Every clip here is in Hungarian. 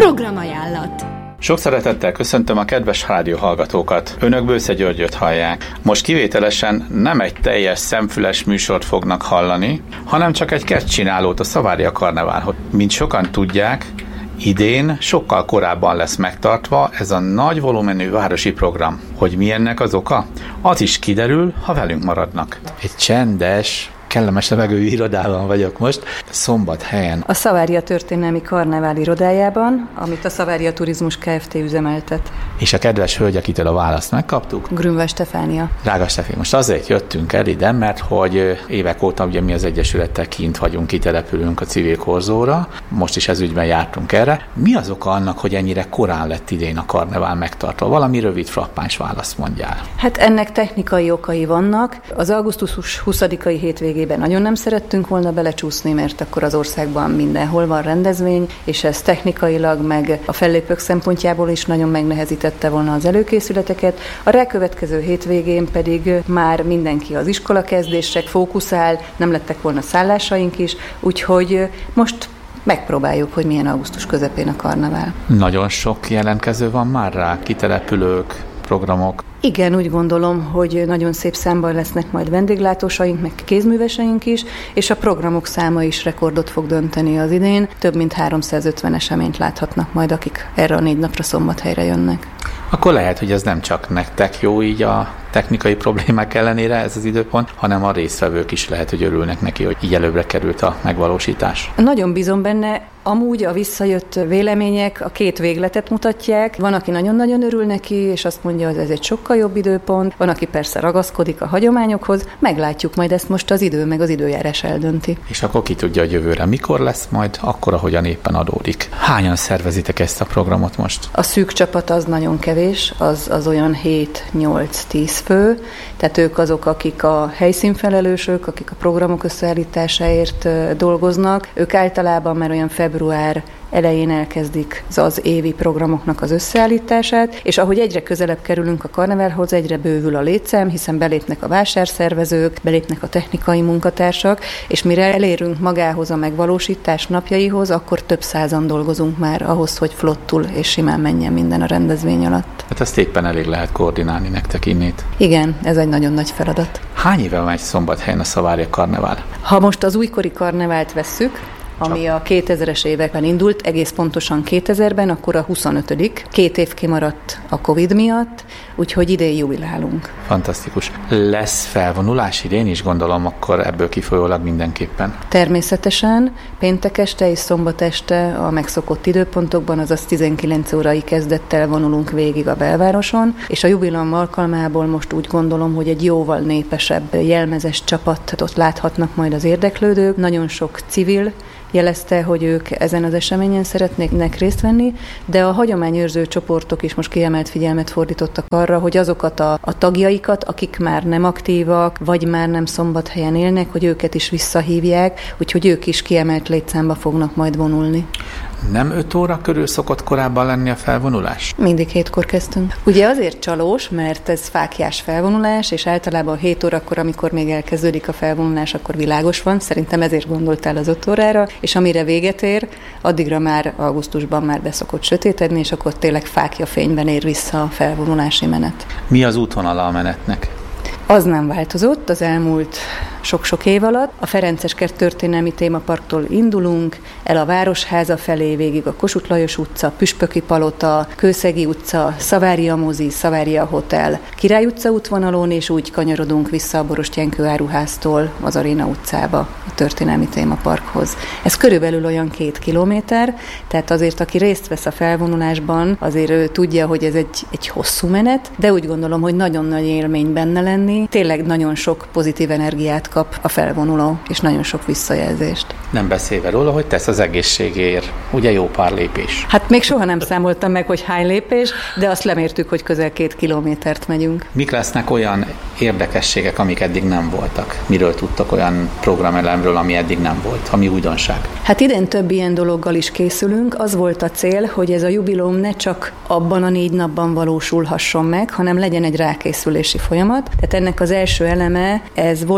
Programajánlat. Sok szeretettel köszöntöm a kedves rádióhallgatókat. Önök Bősze Györgyöt hallják. Most kivételesen nem egy teljes szemfüles műsort fognak hallani, hanem csak egy kertcsinálót a Szavária Karneválhoz. Mint sokan tudják, idén sokkal korábban lesz megtartva ez a nagy volumenű városi program. Hogy mi ennek az oka? Az is kiderül, ha velünk maradnak. Egy csendes, kellemes levegőjű irodában vagyok most, Szombathelyen. A Szavária Történelmi Karnevál irodájában, amit a Szavária Turizmus Kft. Üzemeltet. És a kedves hölgy, akitől a választ megkaptuk? Grünwald Stefánia. Drága Stefánia, most azért jöttünk el ide, mert hogy évek óta ugye mi az Egyesülettel kint vagyunk, kitelepülünk a civil korzóra, most is ez ügyben jártunk erre. Mi az oka annak, hogy ennyire korán lett idén a karnevál megtartva? Valami rövid, frappáns választ mondjál. Hát ennek technikai okai vannak. Az augusztus 20-ai hétvégében nagyon nem szerettünk volna belecsúszni, mert akkor az országban mindenhol van rendezvény, és ez technikailag meg a fellépők szempontjából is nagyon megnehezítette volna az előkészületeket. A rákövetkező hétvégén pedig már mindenki az iskolakezdésre fókuszál, nem lettek volna szállásaink is, úgyhogy most megpróbáljuk, hogy milyen augusztus közepén a karnevál. Nagyon sok jelentkező van már rá, kitelepülők, programok. Igen, úgy gondolom, hogy nagyon szép számban lesznek majd vendéglátósaink, meg kézműveseink is, és a programok száma is rekordot fog dönteni az idén. Több mint 350 eseményt láthatnak majd, akik erre a 4 napra Szombathelyre jönnek. Akkor lehet, hogy ez nem csak nektek jó így a technikai problémák ellenére ez az időpont, hanem a résztvevők is lehet, hogy örülnek neki, hogy így előbbre került a megvalósítás. Nagyon bízom benne. Amúgy a visszajött vélemények a két végletet mutatják. Van, aki nagyon-nagyon örül neki, és azt mondja, hogy ez egy sokkal jobb időpont. Van, aki persze ragaszkodik a hagyományokhoz. Meglátjuk, majd ezt most az idő meg az időjárás eldönti. És akkor ki tudja, hogy jövőre mikor lesz majd, akkor, ahogyan éppen adódik. Hányan szervezitek ezt a programot most? A szűk csapat az nagyon kevés, az olyan 7-8-10 fő. Tehát ők azok, akik a helyszínfelelősök, akik a programok összeállításáért dolgoznak. Ők általában már olyan február elején elkezdik az évi programoknak az összeállítását, és ahogy egyre közelebb kerülünk a karneválhoz, egyre bővül a létszám, hiszen belépnek a vásárszervezők, belépnek a technikai munkatársak, és mire elérünk magához a megvalósítás napjaihoz, akkor több százan dolgozunk már ahhoz, hogy flottul és simán menjen minden a rendezvény alatt. Hát ezt éppen elég lehet koordinálni nektek innét. Igen, ez egy nagyon nagy feladat. Hány éve megy Szombathelyen a Szavária Karnevál? Ha most az újkori karnevált vesszük, ami a 2000-es években indult, egész pontosan 2000-ben, akkor a 25. 2 év kimaradt a Covid miatt, úgyhogy idén jubilálunk. Fantasztikus. Lesz felvonulás idén is, gondolom, akkor ebből kifolyólag mindenképpen? Természetesen. Péntek este és szombat este a megszokott időpontokban, azaz 19 órai kezdettel vonulunk végig a belvároson, és a jubileum alkalmából most úgy gondolom, hogy egy jóval népesebb, jelmezes csapatot láthatnak majd az érdeklődők. Nagyon sok civil jelezte, hogy ők ezen az eseményen szeretnének részt venni, de a hagyományőrző csoportok is most kiemelt figyelmet fordítottak arra, hogy azokat a tagjaikat, akik már nem aktívak, vagy már nem Szombathelyen élnek, hogy őket is visszahívják, úgyhogy ők is kiemelt létszámba fognak majd vonulni. Nem 5 óra körül szokott korábban lenni a felvonulás? Mindig 7-kor kezdtünk. Ugye azért csalós, mert ez fáklyás felvonulás, és általában 7 órakor, amikor még elkezdődik a felvonulás, akkor világos van. Szerintem ezért gondoltál az 5 órára, és amire véget ér, addigra már augusztusban már beszokott sötétedni, és akkor tényleg fáklyafényben ér vissza a felvonulási menet. Mi az útvonala a menetnek? Az nem változott az elmúlt sok-sok év alatt. A Ferences-kert történelmi témaparktól indulunk, el a Városháza felé, végig a Kossuth Lajos utca, Püspöki palota, Kőszegi utca, Szavária mozi, Szavária hotel, Király utca útvonalon, és úgy kanyarodunk vissza a Borostyánkő áruháztól az Aréna utcába, a történelmi témaparkhoz. Ez körülbelül olyan 2 kilométer, tehát azért, aki részt vesz a felvonulásban, azért ő tudja, hogy ez egy hosszú menet, de úgy gondolom, hogy nagyon nagy élmény benne lenni. Tényleg nagyon sok pozitív energiát kap a felvonuló, és nagyon sok visszajelzést. Nem beszélve róla, hogy tesz az egészségért. Ugye jó pár lépés. Hát még soha nem számoltam meg, hogy hány lépés, de azt lemértük, hogy közel 2 kilométert megyünk. Mik lesznek olyan érdekességek, amik eddig nem voltak? Miről tudtak olyan programelemről, ami eddig nem volt? Ami újdonság? Hát idén több ilyen dologgal is készülünk. Az volt a cél, hogy ez a jubileum ne csak abban a 4 napban valósulhasson meg, hanem legyen egy rákészülési folyamat. Tehát ennek az első eleme, ez volt már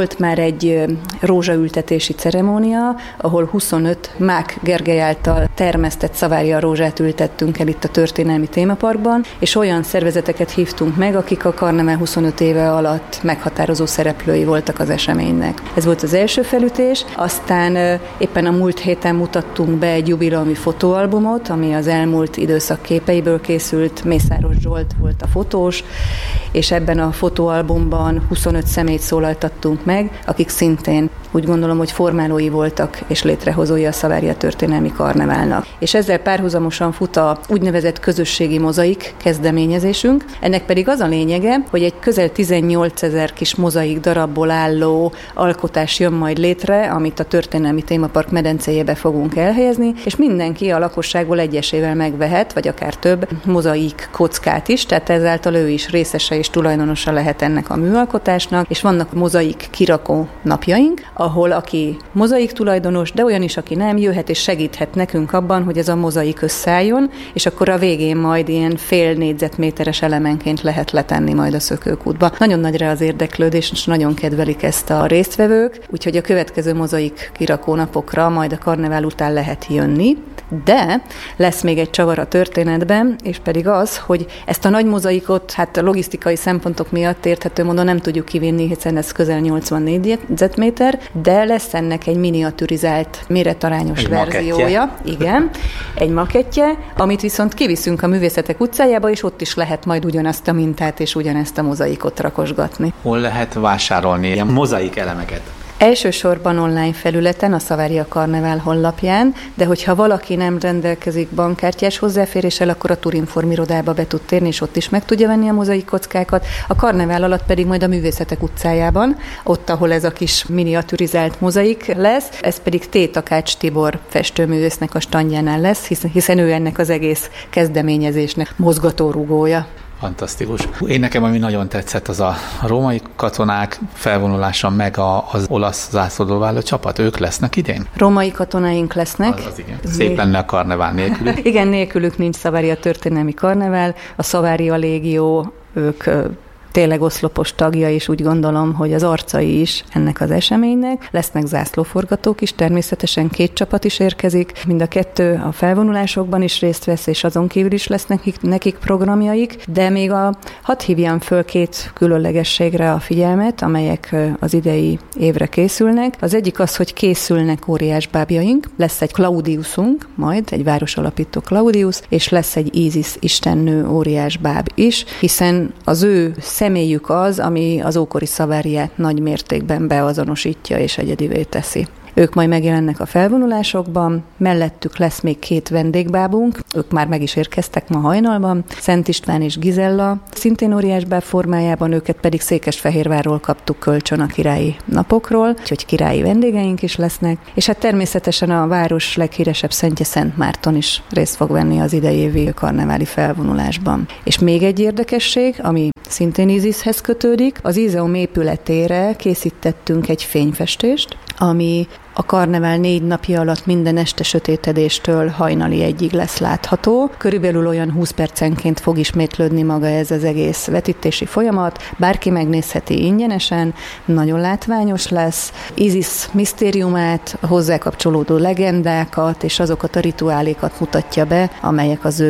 egy rózsaültetési ceremónia, ahol 25 Mák Gergely által termesztett Savaria rózsát ültettünk el itt a történelmi témaparkban, és olyan szervezeteket hívtunk meg, akik a karnevál 25 éve alatt meghatározó szereplői voltak az eseménynek. Ez volt az első felütés, aztán éppen a múlt héten mutattunk be egy jubileumi fotóalbumot, ami az elmúlt időszak képeiből készült. Mészáros Zsolt volt a fotós, és ebben a fotóalbumban 25 személyt szólaltattunk meg, akik szintén úgy gondolom, hogy formálói voltak és létrehozói a Savaria történelmi karneválnak. És ezzel párhuzamosan fut a úgynevezett közösségi mozaik kezdeményezésünk. Ennek pedig az a lényege, hogy egy közel 18 000 kis mozaik darabból álló alkotás jön majd létre, amit a történelmi témapark medencéjébe fogunk elhelyezni, és mindenki a lakosságból egyesével megvehet, vagy akár több mozaik kockát is, tehát ezáltal ő is részese és tulajdonosa lehet ennek a műalkotásnak, és vannak mozaik kirakó napjaink, ahol aki mozaik tulajdonos, de olyan is, aki nem, jöhet és segíthet nekünk abban, hogy ez a mozaik összeálljon, és akkor a végén majd ilyen fél négyzetméteres elemenként lehet letenni majd a szökőkútba. Nagyon nagyra az érdeklődés, és nagyon kedvelik ezt a résztvevők, úgyhogy a következő mozaik kirakó napokra majd a karnevál után lehet jönni, de lesz még egy csavar a történetben, és pedig az, hogy ezt a nagy mozaikot, hát a logisztikai szempontok miatt érthető módon nem tudjuk kivinni, hiszen ez közel 84 négyzetméter, de lesz ennek egy miniaturizált, méretarányos verziója. Makettje. Igen, egy makettje, amit viszont kiviszünk a Művészetek utcájába, és ott is lehet majd ugyanazt a mintát és ugyanezt a mozaikot rakosgatni. Hol lehet vásárolni ilyen mozaik elemeket? Elsősorban online felületen, a Savaria Karnevál honlapján, de hogyha valaki nem rendelkezik bankkártyás hozzáféréssel, akkor a Turinform irodába be tud térni, és ott is meg tudja venni a mozaik kockákat. A karnevál alatt pedig majd a Művészetek utcájában, ott, ahol ez a kis miniaturizált mozaik lesz, ez pedig T. Takács Tibor festőművésznek a standjánál lesz, hiszen ő ennek az egész kezdeményezésnek mozgatórugója. Fantasztikus. Én nekem, ami nagyon tetszett, az a római katonák felvonulása, meg az olasz zászlódolváló csapat. Ők lesznek idén? Római katonáink lesznek. Az igen. Szép lenne a karnevál nélkülük. Igen, nélkülük nincs Savaria történelmi karnevál. A Savaria Légió, ők tényleg oszlopos tagja, és úgy gondolom, hogy az arcai is ennek az eseménynek. Lesznek zászlóforgatók is, természetesen 2 csapat is érkezik. Mind a 2 a felvonulásokban is részt vesz, és azon kívül is lesznek nekik programjaik, de még hadd hívjam föl 2 különlegességre a figyelmet, amelyek az idei évre készülnek. Az egyik az, hogy készülnek óriásbábjaink, lesz egy Claudiusunk, majd egy városalapító Claudius, és lesz egy Ízisz istennő óriásbáb is, hiszen az ő személyük az, ami az ókori Savariát nagy mértékben beazonosítja és egyedivé teszi. Ők majd megjelennek a felvonulásokban, mellettük lesz még 2 vendégbábunk, ők már meg is érkeztek ma hajnalban, Szent István és Gizella, szintén óriásbáb formájában, őket pedig Székesfehérvárról kaptuk kölcsön a királyi napokról, úgyhogy királyi vendégeink is lesznek, és hát természetesen a város leghíresebb szentje Szent Márton is részt fog venni az idei évi karneváli felvonulásban. És még egy érdekesség, ami szintén Íziszhez kötődik, az Ízeum épületére készítettünk egy fényfestést, ami a karnevál 4 napja alatt minden este sötétedéstől hajnali 1-ig lesz látható. Körülbelül olyan 20 percenként fog ismétlődni maga ez az egész vetítési folyamat. Bárki megnézheti ingyenesen, nagyon látványos lesz. Ízisz misztériumát, a hozzá kapcsolódó legendákat és azokat a rituálékat mutatja be, amelyek az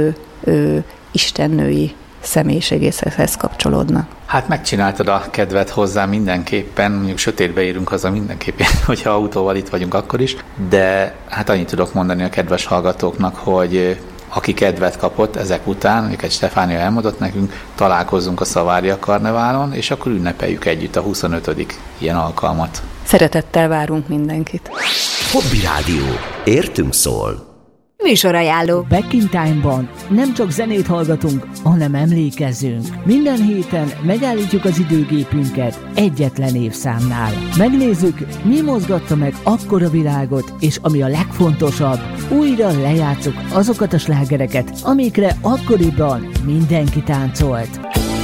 ő istennői személyiségéhez kapcsolódnak. Hát megcsináltad a kedvet hozzá mindenképpen, mondjuk sötétbe érünk haza mindenképpen, hogyha autóval itt vagyunk akkor is, de hát annyit tudok mondani a kedves hallgatóknak, hogy aki kedvet kapott ezek után, amiket Stefánia elmondott nekünk, találkozzunk a Savaria Karneválon, és akkor ünnepeljük együtt a 25. ilyen alkalmat. Szeretettel várunk mindenkit. Hobby Rádió. Értünk szól. Műsorajánló. Back in Time-ban nem csak zenét hallgatunk, hanem emlékezzünk. Minden héten megállítjuk az időgépünket egyetlen évszámnál. Megnézzük, mi mozgatta meg akkora világot, és ami a legfontosabb, újra lejátszuk azokat a slágereket, amikre akkoriban mindenki táncolt.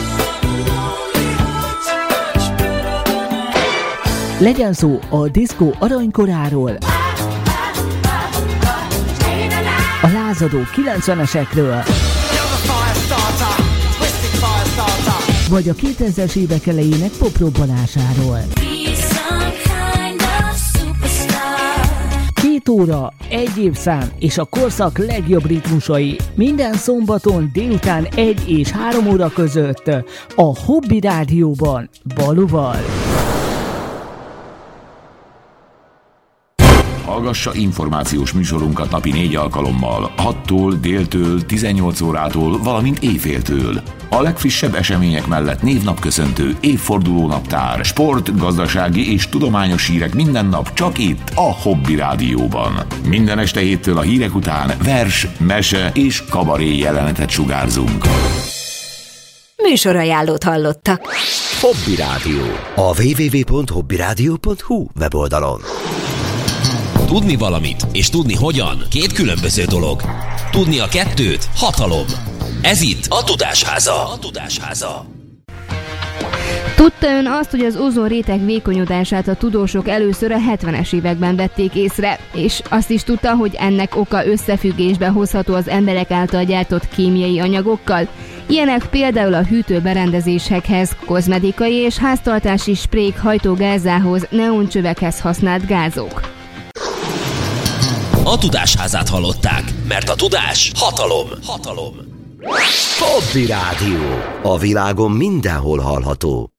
Legyen szó a diszkó aranykoráról, a lázadó 90-esekről, vagy a 2000-es évek elejének poprobbanásáról. 6 óra, egy évszám és a korszak legjobb ritmusai minden szombaton délután 1 és 3 óra között a Hobby Rádióban Baluval. Hallgassa információs műsorunkat napi 4 alkalommal, 6-tól, déltől, 18 órától, valamint éjféltől. A legfrissebb események mellett névnapköszöntő, évfordulónaptár, sport, gazdasági és tudományos hírek minden nap csak itt a Hobby Rádióban. Minden este 7-től a hírek után vers, mese és kabaré jelenetet sugárzunk. Műsorajánlót hallottak. Hobby Rádió. A www.hobbyradio.hu weboldalon. Tudni valamit és tudni hogyan – 2 különböző dolog. Tudni a kettőt – hatalom. Ez itt a Tudásháza. Tudta ön azt, hogy az ózonréteg vékonyodását a tudósok először a 70-es években vették észre, és azt is tudta, hogy ennek oka összefüggésbe hozható az emberek által gyártott kémiai anyagokkal? Ilyenek például a hűtőberendezésekhez, kozmetikai és háztartási sprék hajtógázához, neoncsövekhez használt gázok. A Tudásházát hallották, mert a tudás hatalom. Hobby Rádió. A világon mindenhol hallható.